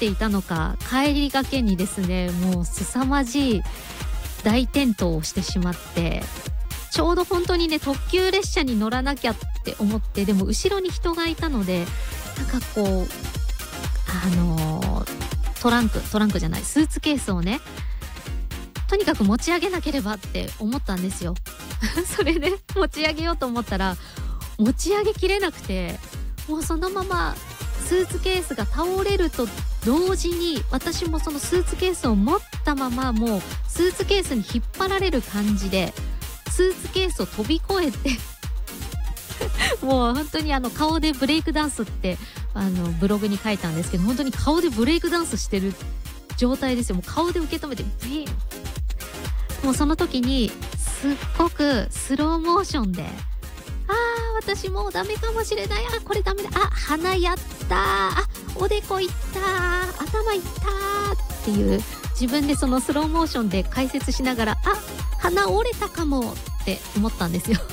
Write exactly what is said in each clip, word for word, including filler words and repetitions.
ていたのか、帰りがけにですね、もう凄まじい大転倒をしてしまって、ちょうど本当にね特急列車に乗らなきゃって思って、でも後ろに人がいたので、なんかこうあのー、トランクトランクじゃないスーツケースをね、とにかく持ち上げなければって思ったんですよそれで持ち上げようと思ったら持ち上げきれなくて、もうそのままスーツケースが倒れると同時に、私もそのスーツケースを持ったまま、もうスーツケースに引っ張られる感じでスーツケースを飛び越えてもう本当にあの顔でブレイクダンスってあのブログに書いたんですけど、本当に顔でブレイクダンスしてる状態ですよ。もう顔で受け止めてビーン、もうその時にすっごくスローモーションで、あー私もうダメかもしれない、あこれダメだ、あ鼻やったー、あおでこいったー、頭いったーっていう、自分でそのスローモーションで解説しながら、あ鼻折れたかもって思ったんですよ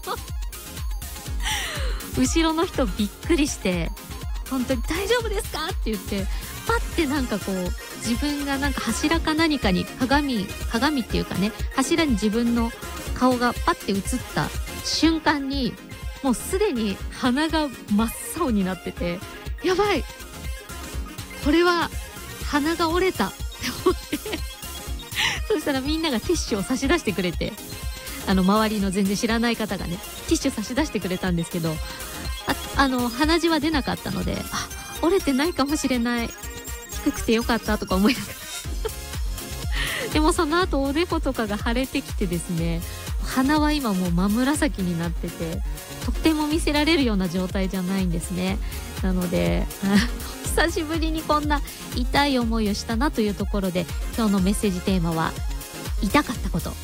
後ろの人びっくりして、本当に大丈夫ですかって言って、パッてなんかこう自分がなんか柱か何かに鏡鏡っていうかね、柱に自分の顔がパッて映った瞬間に、もうすでに鼻が真っ青になってて、やばいこれは鼻が折れたって思ってそしたらみんながティッシュを差し出してくれて、あの周りの全然知らない方がねティッシュ差し出してくれたんですけど、ああの鼻血は出なかったので、あ折れてないかもしれない、低くてよかったとか思いながらでもその後おでことかが腫れてきてですね、鼻は今もう真紫になってて、とっても見せられるような状態じゃないんですね。なので久しぶりにこんな痛い思いをしたなというところで、今日のメッセージテーマは痛かったこと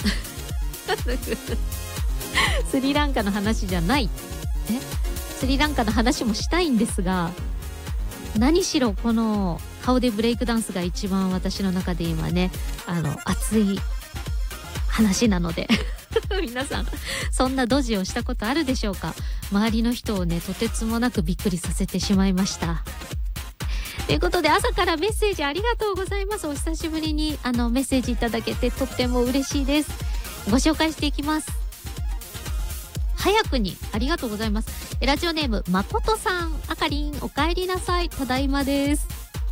スリランカの話じゃない、えスリランカの話もしたいんですが、何しろこの顔でブレイクダンスが一番私の中で今ね、あの熱い話なので皆さんそんなドジをしたことあるでしょうか。周りの人をねとてつもなくびっくりさせてしまいました。ということで、朝からメッセージありがとうございます。お久しぶりにあのメッセージいただけてとっても嬉しいです。ご紹介していきます。早くにありがとうございます。ラジオネームまことさん、あかりんおかえりなさい、ただいまです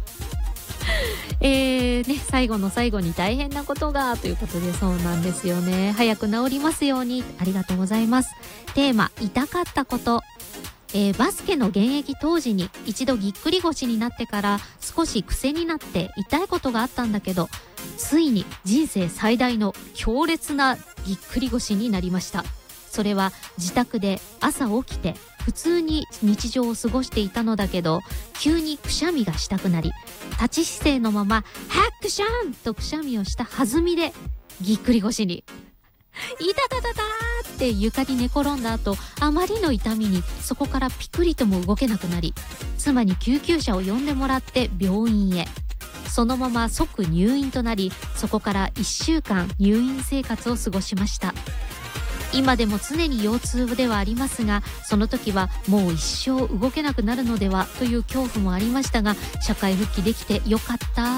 えーね、最後の最後に大変なことがということで、そうなんですよね。早く治りますように。ありがとうございます。テーマ、痛かったこと。えー、バスケの現役当時に一度ぎっくり腰になってから少し癖になって痛いことがあったんだけど、ついに人生最大の強烈なぎっくり腰になりました。それは自宅で朝起きて普通に日常を過ごしていたのだけど、急にくしゃみがしたくなり、立ち姿勢のままハックシャンとくしゃみをした弾みでぎっくり腰に。いたたたたーって床に寝転んだ後、あまりの痛みにそこからピクリとも動けなくなり、妻に救急車を呼んでもらって病院へ。そのまま即入院となり、そこからいっしゅうかん入院生活を過ごしました。今でも常に腰痛ではありますが、その時はもう一生動けなくなるのではという恐怖もありましたが、社会復帰できてよかった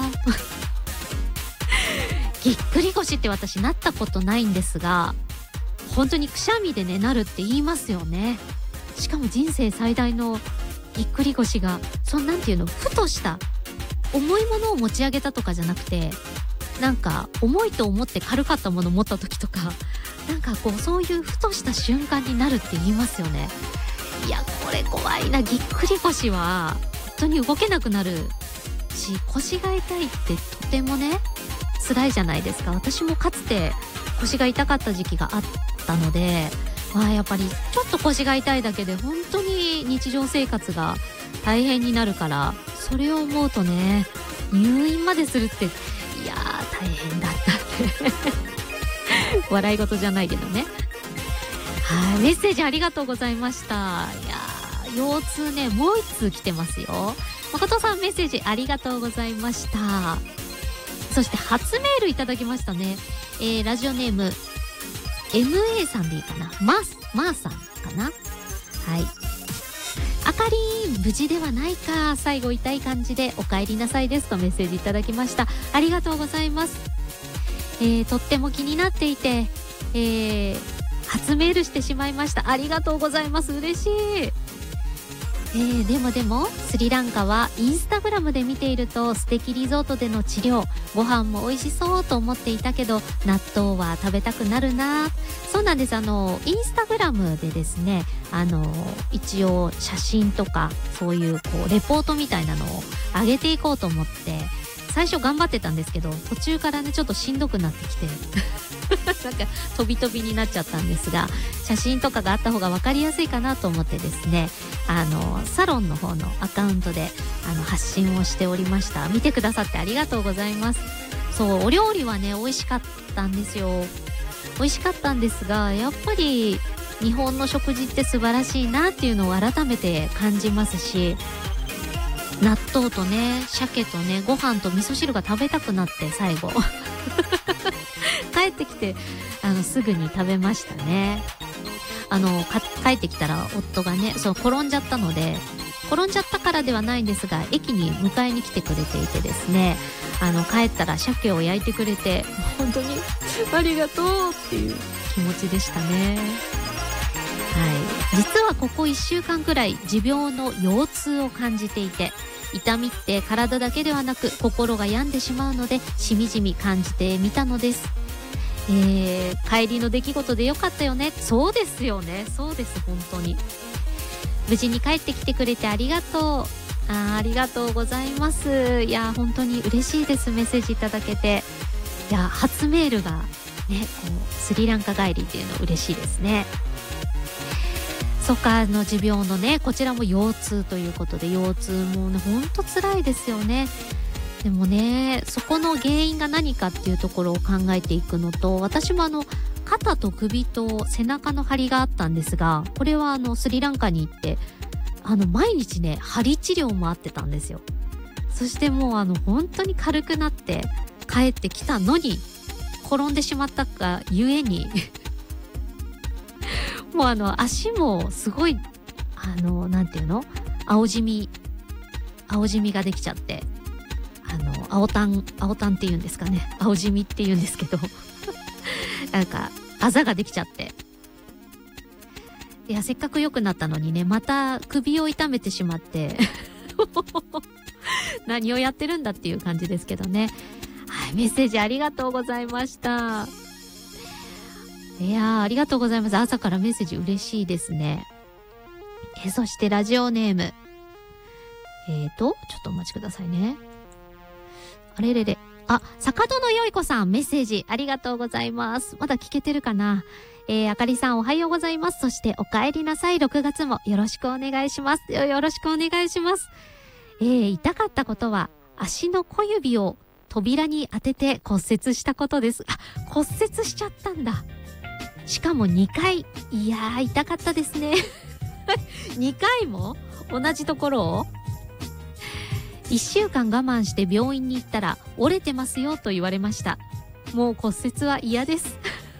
ぎっくり腰って私なったことないんですが、本当にくしゃみでねなるって言いますよね。しかも人生最大のぎっくり腰が、そんなんていうの、ふとした重いものを持ち上げたとかじゃなくて、なんか重いと思って軽かったものを持った時とか、なんかこうそういうふとした瞬間になるって言いますよね。いやこれ怖いな。ぎっくり腰は本当に動けなくなるし、腰が痛いってとてもね辛いじゃないですか。私もかつて腰が痛かった時期があったので、まあやっぱりちょっと腰が痛いだけで本当に日常生活が大変になるから、それを思うとね、入院までするって、いやー大変だったって笑い事じゃないけどね。はい、メッセージありがとうございました。いやー腰痛ね、もう一通来てますよ。誠さんメッセージありがとうございました。そして初メールいただきましたね。えー、ラジオネーム エムエー さんでいいかな、マースマーさんかな。はい、あかりん無事ではないか、最後痛い感じでお帰りなさいですとメッセージいただきました。ありがとうございます。えー、とっても気になっていて、えー、初メールしてしまいました。ありがとうございます。嬉しい。えー、でもでもスリランカはインスタグラムで見ていると素敵リゾートでの治療、ご飯も美味しそうと思っていたけど納豆は食べたくなるな。そうなんです。あのインスタグラムでですね、あの一応写真とかそういうこうレポートみたいなのを上げていこうと思って最初頑張ってたんですけど、途中からねちょっとしんどくなってきてなんか飛び飛びになっちゃったんですが、写真とかがあった方が分かりやすいかなと思ってですね、あのサロンの方のアカウントであの発信をしておりました。見てくださってありがとうございます。そう、お料理はね美味しかったんですよ。美味しかったんですが、やっぱり日本の食事って素晴らしいなっていうのを改めて感じますし、納豆とね鮭とねご飯と味噌汁が食べたくなって最後帰ってきてあのすぐに食べましたね。あの帰ってきたら夫がねそう転んじゃったので、転んじゃったからではないんですが駅に迎えに来てくれていてですね、あの帰ったら鮭を焼いてくれて本当にありがとうっていう気持ちでしたね。はい、実はここいっしゅうかんくらい持病の腰痛を感じていて、痛みって体だけではなく心が病んでしまうのでしみじみ感じてみたのです。えー、帰りの出来事でよかったよね。そうですよね、そうです。本当に無事に帰ってきてくれてありがとう。あ, ありがとうございます。いや本当に嬉しいです。メッセージいただけて。いや初メールがねこうスリランカ帰りっていうの嬉しいですね。そっか、あの持病のねこちらも腰痛ということで、腰痛もねほんと辛いですよね。でもねそこの原因が何かっていうところを考えていくのと、私もあの肩と首と背中の張りがあったんですが、これはあのスリランカに行ってあの毎日ね張り治療もあってたんですよ。そしてもうあの本当に軽くなって帰ってきたのに転んでしまったがゆえにもうあの足もすごいあのなんていうの青じみ青じみができちゃって、あの青タン青タンっていうんですかね、青じみっていうんですけどなんかあざができちゃって、いやせっかく良くなったのにねまた首を痛めてしまって何をやってるんだっていう感じですけどね。はい、メッセージありがとうございました。いやーありがとうございます。朝からメッセージ嬉しいですね。えそしてラジオネームえーとちょっとお待ちくださいね。あれれれあ坂戸のよい子さん、メッセージありがとうございます。まだ聞けてるかな。えー、あかりさんおはようございます。そしてお帰りなさい。ろくがつもよろしくお願いします。よ, よろしくお願いします。えー、痛かったことは足の小指を扉に当てて骨折したことです。あ、骨折しちゃったんだ。しかもにかい。いやー痛かったですねにかいも同じところをいっしゅうかん我慢して病院に行ったら折れてますよと言われました。もう骨折は嫌です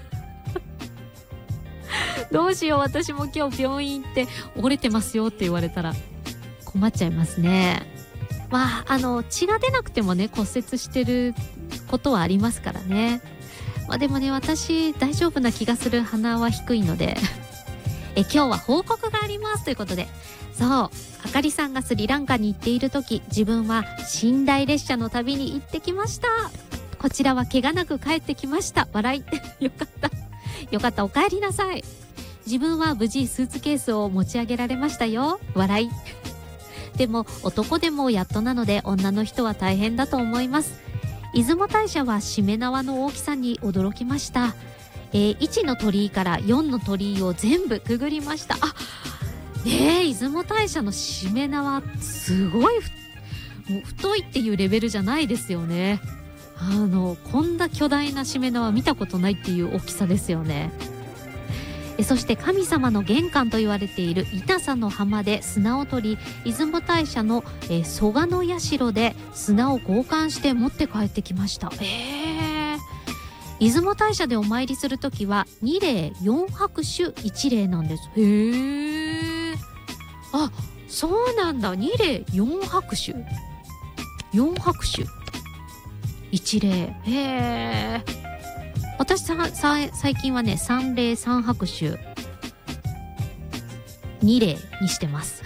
どうしよう、私も今日病院行って折れてますよって言われたら困っちゃいますね。まああの血が出なくてもね骨折してることはありますからね。まあでもね私大丈夫な気がする。鼻は低いのでえ今日は報告がありますということで、そうあかりさんがスリランカに行っている時、自分は寝台列車の旅に行ってきました。こちらは怪我なく帰ってきました。笑いよかったよかった、お帰りなさい。自分は無事スーツケースを持ち上げられましたよ。笑いでも男でもやっとなので女の人は大変だと思います。出雲大社はしめ縄の大きさに驚きました。えー、いちの鳥居からよんの鳥居を全部くぐりました。あ、ねえ、出雲大社のしめ縄すごいふもう太いっていうレベルじゃないですよね。あのこんな巨大なしめ縄見たことないっていう大きさですよね。えそして神様の玄関と言われている稲佐の浜で砂を取り、出雲大社の、えー、蘇我の社で砂を交換して持って帰ってきました。えー、出雲大社でお参りするときはに礼よん拍手いち礼なんです。へー、あ、 そうなんだ。に例よん拍手、よん拍手いち例。へえ。私ささ最近はねさん例さん拍手に例にしてます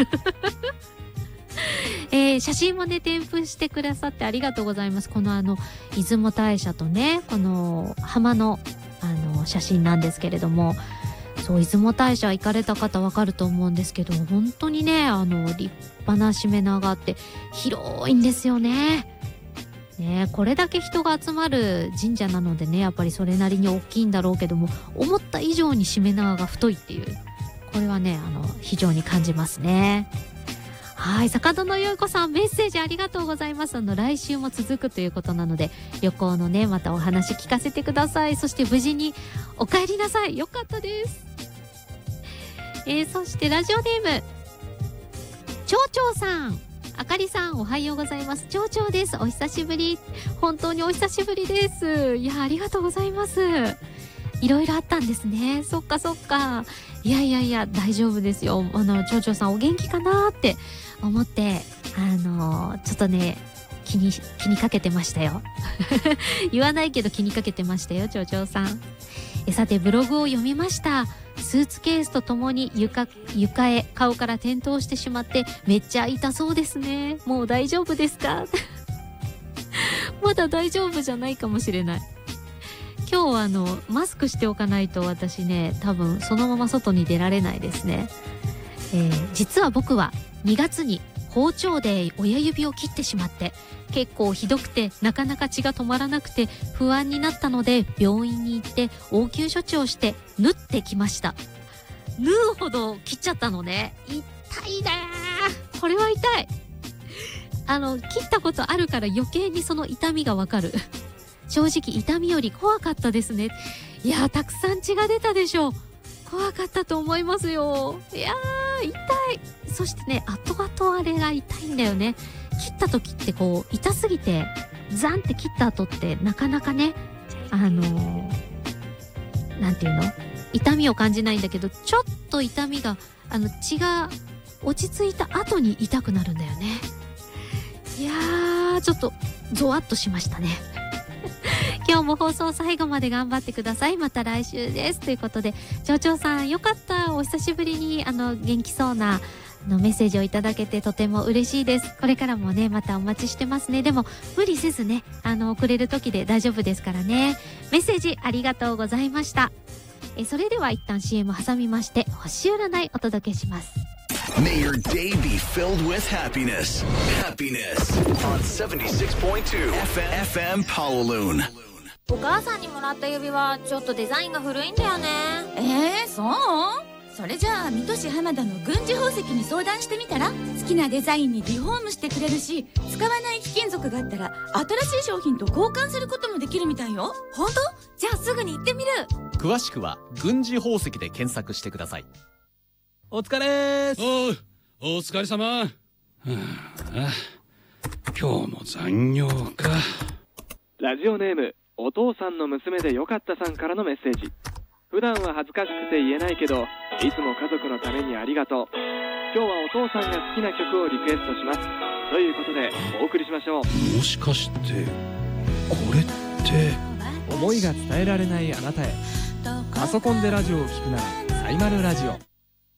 えー、写真もね添付してくださってありがとうございます。このあの出雲大社とねこの浜のあの写真なんですけれども、そう出雲大社行かれた方わかると思うんですけど、本当にねあの立派なしめ縄があって広いんですよね。ね、これだけ人が集まる神社なのでね、やっぱりそれなりに大きいんだろうけども、思った以上にしめ縄が太いっていう、これはねあの非常に感じますね。はい、坂戸のよいこさん、メッセージありがとうございます。あの来週も続くということなので、旅行のねまたお話聞かせてください。そして無事にお帰りなさい。よかったです。えー、そしてラジオネームちょうちょうさん、あかりさん、おはようございます。ちょうちょうです。お久しぶり。本当にお久しぶりです。いや、ありがとうございます。いろいろあったんですね。そっかそっか。いやいやいや、大丈夫ですよ。あの、ちょうちょうさんお元気かなって思って、あの、ちょっとね、気に、気にかけてましたよ。言わないけど気にかけてましたよ、ちょうちょうさん。え、さて、ブログを読みました。スーツケースとともに床、床へ顔から転倒してしまってめっちゃ痛そうですね。もう大丈夫ですか？まだ大丈夫じゃないかもしれない。今日はあのマスクしておかないと私ね多分そのまま外に出られないですね。えー、実は僕はにがつに包丁で親指を切ってしまって結構ひどくてなかなか血が止まらなくて不安になったので病院に行って応急処置をして縫ってきました。縫うほど切っちゃったのね。痛いねー。これは痛い。あの切ったことあるから余計にその痛みがわかる。正直痛みより怖かったですね。いやーたくさん血が出たでしょう。怖かったと思いますよ。いやー痛い。そしてね後々あれが痛いんだよね。切った時ってこう痛すぎてザンって切った後ってなかなかねあのー、なんていうの痛みを感じないんだけど、ちょっと痛みがあの血が落ち着いた後に痛くなるんだよね。いやーちょっとゾワッとしましたね。今日も放送最後まで頑張ってください。また来週ですということで、ちょうちょうさんよかった。お久しぶりにあの元気そうなのメッセージをいただけてとても嬉しいです。これからもねまたお待ちしてますね。でも無理せずねあの送れる時で大丈夫ですからね。メッセージありがとうございました。えそれでは一旦 シーエム 挟みまして星占いお届けします。 May your day be filled with happiness. Happiness on セブンティシックスポイントツー エフエム Kowloon。 お母さんにもらった指輪ちょっとデザインが古いんだよね。 えー、そう？それじゃあ水戸市浜田の軍事宝石に相談してみたら？好きなデザインにリフォームしてくれるし、使わない貴金属があったら新しい商品と交換することもできるみたいよ。 本当？じゃあすぐに行ってみる。 詳しくは軍事宝石で検索してください。 お疲れーす。 おう、お疲れ様。はあ、今日も残業か。 ラジオネームお父さんの娘でよかったさんからのメッセージ。普段は恥ずかしくて言えないけどいつも家族のためにありがとう。今日はお父さんが好きな曲をリクエストしますということでお送りしましょう。 もしかしてこれって思いが伝えられないあなたへ。パソコンでラジオを聞くならサイマルラジオ。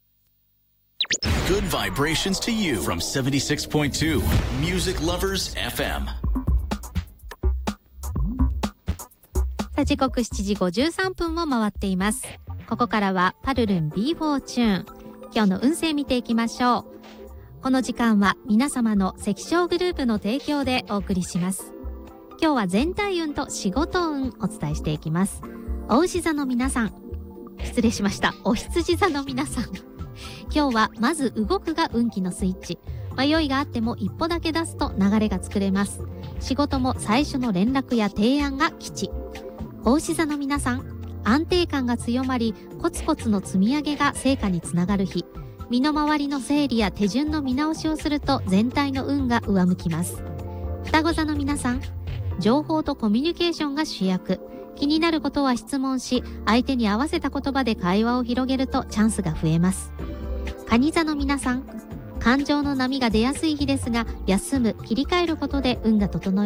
Good vibrations to you from セブンティシックスポイントツー Music Lovers エフエム。 さあ時刻しちじごじゅうさんぷんも回っています。ここからはパルルン ビーフォー チューン。今日の運勢見ていきましょう。この時間は皆様の関証グループの提供でお送りします。今日は全体運と仕事運お伝えしていきます。お牛座の皆さん、失礼しました。お羊座の皆さん。今日はまず動くが運気のスイッチ。迷いがあっても一歩だけ出すと流れが作れます。仕事も最初の連絡や提案が吉。お牛座の皆さん、安定感が強まりコツコツの積み上げが成果につながる日。身の回りの整理や手順の見直しをすると全体の運が上向きます。双子座の皆さん、情報とコミュニケーションが主役。気になることは質問し、相手に合わせた言葉で会話を広げるとチャンスが増えます。蟹座の皆さん、 感情の波が出やすい日ですが、休む、切り替えることで運が整え